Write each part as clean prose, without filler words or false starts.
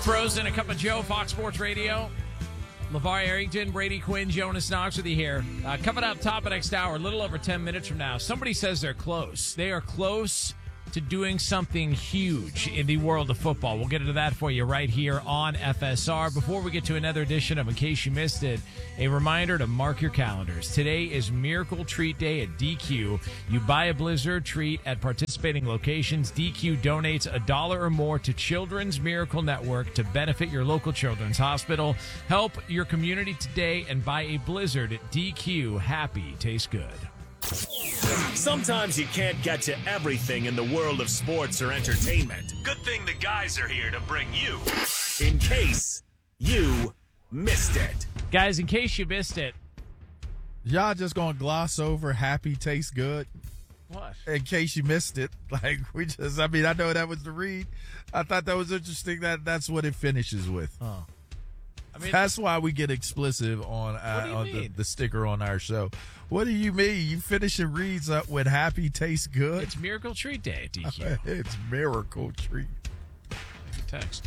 Frozen, a cup of Joe, Fox Sports Radio. LeVar Arrington, Brady Quinn, Jonas Knox with you here. Coming up top of next hour, a little over 10 minutes from now. Somebody says they're close. They are close to doing something huge in the world of football. We'll get into that for you right here on FSR. Before we get to another edition of In Case You Missed It, a reminder to mark your calendars. Today is Miracle Treat Day at DQ. You buy a Blizzard treat at participating locations. DQ donates $1 or more to Children's Miracle Network to benefit your local children's hospital. Help your community today and buy a Blizzard at DQ. Happy tastes good. Sometimes you can't get to everything in the world of sports or entertainment. Good thing the guys are here to bring you In Case You Missed It. Guys, in case you missed it. Y'all just gonna gloss over happy tastes good? What? In case you missed it. Like, I know that was the read. I thought that was interesting that's what it finishes with. Oh. I mean, that's why we get explicit on the sticker on our show. What do you mean? You finishing reads up with happy tastes good? It's Miracle Treat Day at DQ. It's Miracle Treat. Text.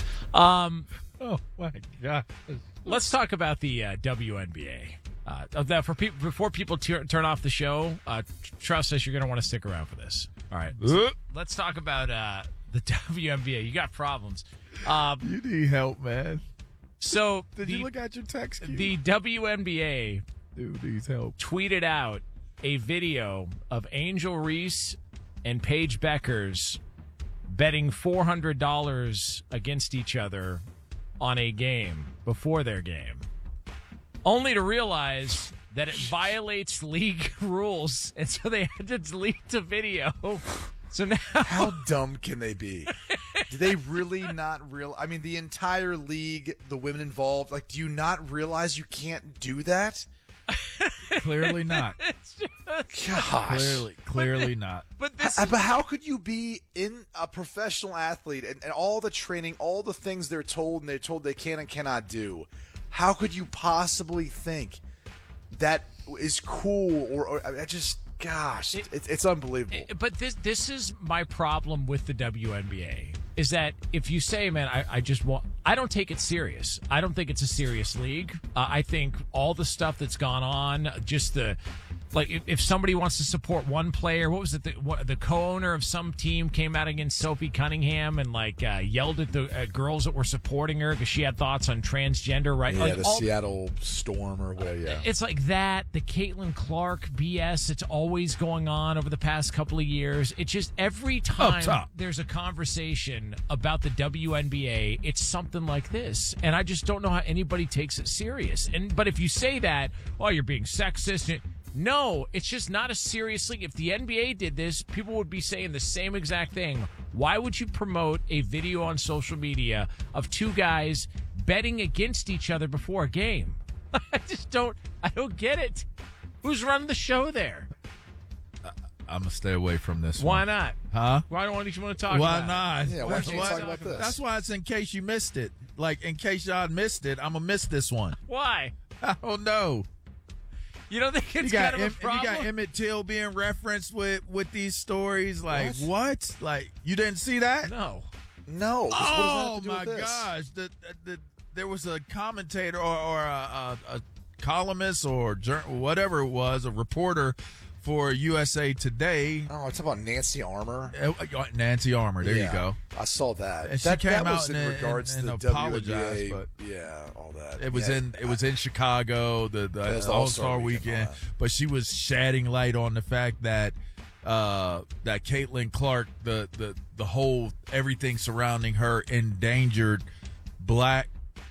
Oh my God. Let's talk about the WNBA. For people, before people turn off the show, trust us, you're going to want to stick around for this. All right. Let's talk about the WNBA. You got problems. You need help, man. So did you look at your text queue? The WNBA needs help. Tweeted out a video of Angel Reese and Paige Beckers betting $400 against each other on a game before their game, only to realize that it violates league rules, and so they had to delete the video. So now, how dumb can they be? Do they really not I mean, the entire league, the women involved, like, do you not realize you can't do that? Clearly not. Gosh. Clearly not. But how could you be in a professional athlete and all the training, all the things they're told they can and cannot do? How could you possibly think that is cool or I just... Gosh, it's unbelievable. But this is my problem with the WNBA, is that if you say, man, I don't take it serious. I don't think it's a serious league. I think all the stuff that's gone on, just if somebody wants to support one player, what was it? The co-owner of some team came out against Sophie Cunningham and yelled at the girls that were supporting her because she had thoughts on transgender, right? Yeah, the Seattle Storm or whatever. Yeah, it's like that. The Caitlin Clark BS. It's always going on over the past couple of years. It's just every time there's a conversation about the WNBA, it's something like this, and I just don't know how anybody takes it serious. But if you say that, you're being sexist. No, it's just not a serious league. If the NBA did this, people would be saying the same exact thing. Why would you promote a video on social media of two guys betting against each other before a game? I don't get it. Who's running the show there? I'm going to stay away from this Why one. not? Huh? Why don't you want to talk Why about not? Yeah, why don't you talk about this? That's why it's in case you missed it. Like, in case y'all missed it, I'm going to miss this one. Why? I don't know. You don't think it's kind of a problem? You got Emmett Till being referenced with these stories. Like, what? Like, you didn't see that? No. Oh, my gosh. There was a commentator or a columnist or whatever it was, a reporter for USA Today. Oh, it's about Nancy Armour. Nancy Armour. There you go. I saw that. And she came out in regards to the apologized, but all that. It was in Chicago, the All-Star weekend, but she was shedding light on the fact that that Caitlin Clark, the whole everything surrounding her endangered black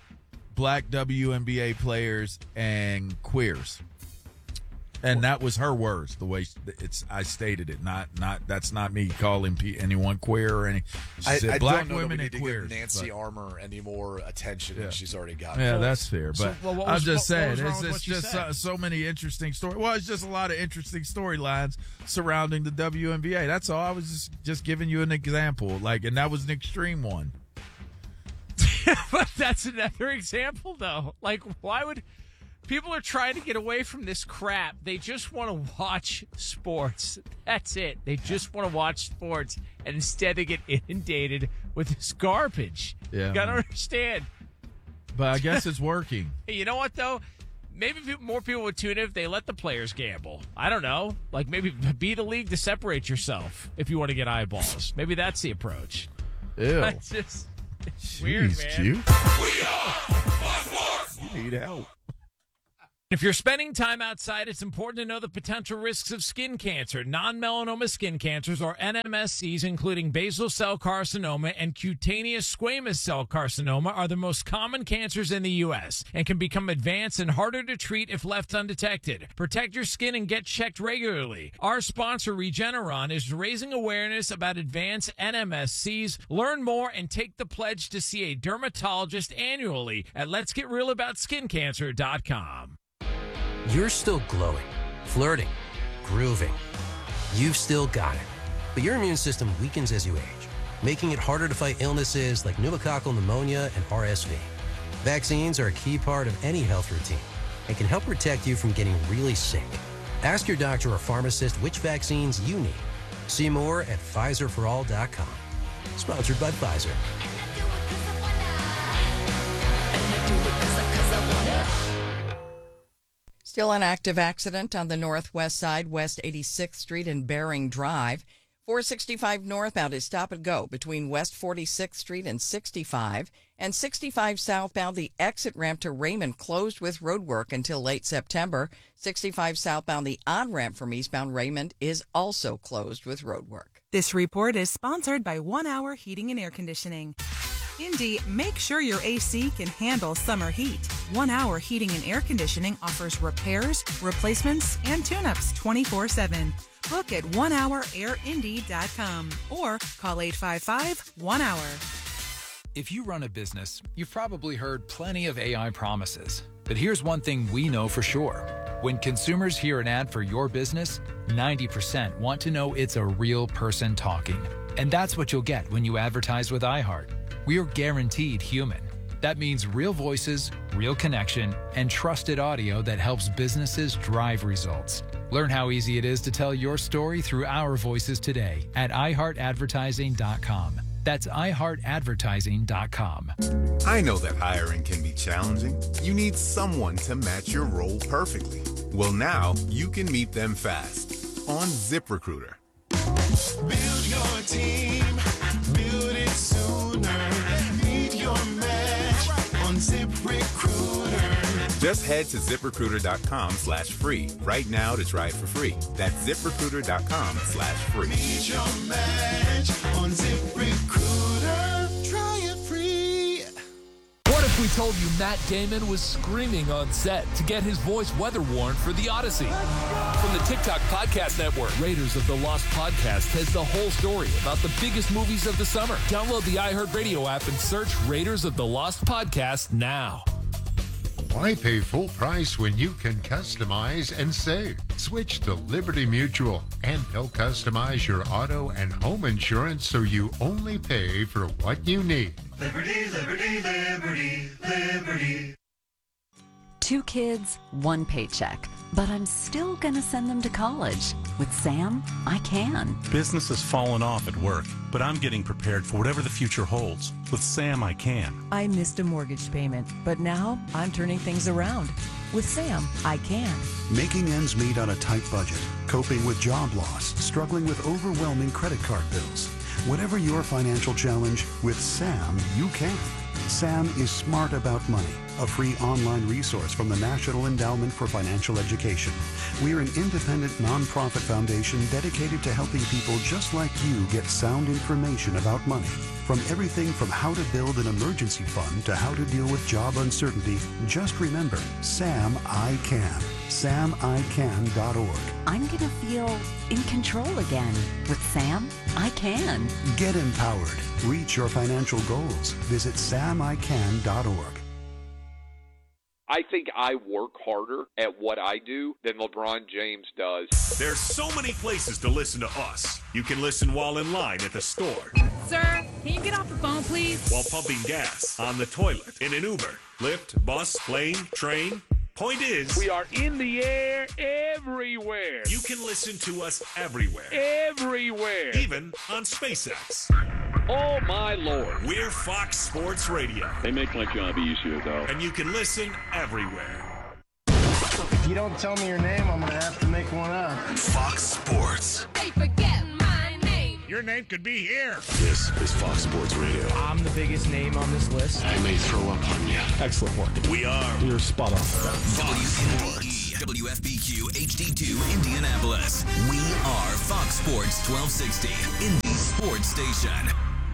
WNBA players and queers. And that was her words, the way I stated it. Not that's not me calling anyone queer or any. She said black women and queers. Give Nancy Armour any more attention than she's already got. Yeah, that's fair. But I'm just saying, it's just so many interesting stories. Well, it's just a lot of interesting storylines surrounding the WNBA. That's all. I was just giving you an example, and that was an extreme one. But that's another example, though. Why would... People are trying to get away from this crap. They just want to watch sports. That's it. They just want to watch sports. And instead they get inundated with this garbage. Yeah. You got to understand. But I guess it's working. Hey, you know what, though? Maybe more people would tune in if they let the players gamble. I don't know. Like, maybe be the league to separate yourself if you want to get eyeballs. Maybe that's the approach. Ew. It's just weird, man. Cute. We are Fox You need help. If you're spending time outside, it's important to know the potential risks of skin cancer. Non-melanoma skin cancers, or NMSCs, including basal cell carcinoma and cutaneous squamous cell carcinoma, are the most common cancers in the U.S. and can become advanced and harder to treat if left undetected. Protect your skin and get checked regularly. Our sponsor, Regeneron, is raising awareness about advanced NMSCs. Learn more and take the pledge to see a dermatologist annually at letsgetrealaboutSkinCancer.com. You're still glowing, flirting, grooving. You've still got it. But your immune system weakens as you age, making it harder to fight illnesses like pneumococcal pneumonia and RSV. Vaccines are a key part of any health routine and can help protect you from getting really sick. Ask your doctor or pharmacist which vaccines you need. See more at PfizerForAll.com. Sponsored by Pfizer. Still an active accident on the northwest side, West 86th Street and Bering Drive. 465 northbound is stop and go between West 46th Street and 65. And 65 southbound, the exit ramp to Raymond closed with road work until late September. 65 southbound, the on-ramp from eastbound Raymond is also closed with road work. This report is sponsored by 1 Hour Heating and Air Conditioning. Indy, make sure your AC can handle summer heat. 1 Hour Heating and Air Conditioning offers repairs, replacements, and tune-ups 24/7. Book at onehourairindy.com or call 855-1-HOUR. If you run a business, you've probably heard plenty of AI promises. But here's one thing we know for sure. When consumers hear an ad for your business, 90% want to know it's a real person talking. And that's what you'll get when you advertise with iHeart. We're guaranteed human. That means real voices, real connection, and trusted audio that helps businesses drive results. Learn how easy it is to tell your story through our voices today at iHeartAdvertising.com. That's iHeartAdvertising.com. I know that hiring can be challenging. You need someone to match your role perfectly. Well, now you can meet them fast on ZipRecruiter. Build your team, build it sooner. Meet your match on ZipRecruiter. Just head to ZipRecruiter.com/free right now to try it for free. That's ZipRecruiter.com/free. Meet your match on ZipRecruiter. Try it free. What if we told you Matt Damon was screaming on set to get his voice weather worn for The Odyssey? From the TikTok Podcast Network, Raiders of the Lost Podcast has the whole story about the biggest movies of the summer. Download the iHeartRadio app and search Raiders of the Lost Podcast now. Why pay full price when you can customize and save? Switch to Liberty Mutual, and they'll customize your auto and home insurance so you only pay for what you need. Liberty, liberty, liberty, liberty. 2 kids, 1 paycheck. But I'm still gonna send them to college. With Sam, I can. Business has fallen off at work, but I'm getting prepared for whatever the future holds. With Sam, I can. I missed a mortgage payment, but now I'm turning things around. With Sam, I can. Making ends meet on a tight budget, coping with job loss, struggling with overwhelming credit card bills. Whatever your financial challenge, with Sam, you can. Sam is Smart About Money, a free online resource from the National Endowment for Financial Education. We're an independent nonprofit foundation dedicated to helping people just like you get sound information about money. From everything from how to build an emergency fund to how to deal with job uncertainty, just remember, Sam I Can. SamICan.org. I'm gonna feel in control again. With Sam, I can. Get empowered. Reach your financial goals. Visit SamICan.org. I think I work harder at what I do than LeBron James does. There's so many places to listen to us. You can listen while in line at the store. Sir, can you get off the phone, please? While pumping gas, on the toilet, in an Uber, Lyft, bus, plane, train. Point is, we are in the air everywhere. You can listen to us everywhere. Everywhere. Even on SpaceX. Oh, my Lord. We're Fox Sports Radio. They make my job easier, though. And you can listen everywhere. If you don't tell me your name, I'm going to have to make one up. Fox Sports. Hey, forget my name. Your name could be here. This is Fox Sports Radio. I'm the biggest name on this list. I may throw up on you. Excellent work. You're spot on. WMBE, WFBQ, HD2, Indianapolis. We are Fox Sports 1260, Indy Sports Station.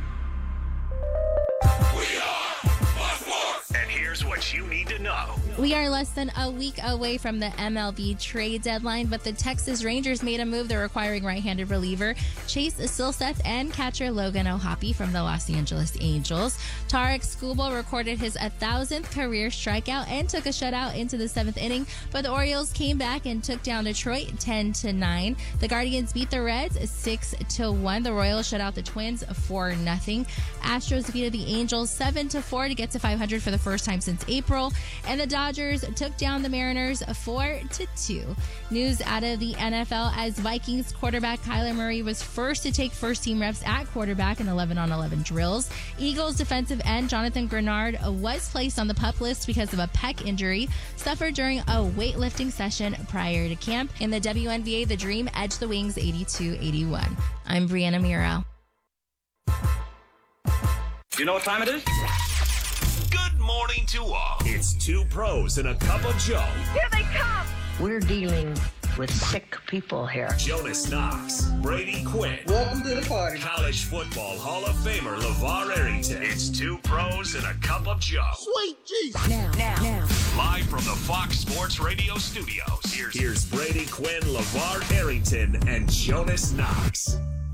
We are Fox Sports. And here's what you need to know. We are less than a week away from the MLB trade deadline, but the Texas Rangers made a move. They're acquiring right-handed reliever Chase Silseth and catcher Logan O'Hoppe from the Los Angeles Angels. Tarek Skubal recorded his 1,000th career strikeout and took a shutout into the 7th inning, but the Orioles came back and took down Detroit 10-9. The Guardians beat the Reds 6-1. The Royals shut out the Twins 4-0. Astros defeated the Angels 7-4 to get to 500 for the first time since April, and the Dodgers took down the Mariners 4-2. News out of the NFL as Vikings quarterback Kyler Murray was first to take first-team reps at quarterback in 11-on-11 drills. Eagles defensive end Jonathan Grenard was placed on the PUP list because of a pec injury suffered during a weightlifting session prior to camp. In the WNBA, the Dream edged the Wings 82-81. I'm Brianna Muro. Do you know what time it is? Good morning to all. It's two pros and a cup of Joe. Here they come. We're dealing with sick people here. Jonas Knox, Brady Quinn. Welcome to the party. College Football Hall of Famer LeVar Arrington. It's two pros and a cup of Joe. Sweet Jesus. Now. Live from the Fox Sports Radio studios. Here's Brady Quinn, LeVar Arrington, and Jonas Knox.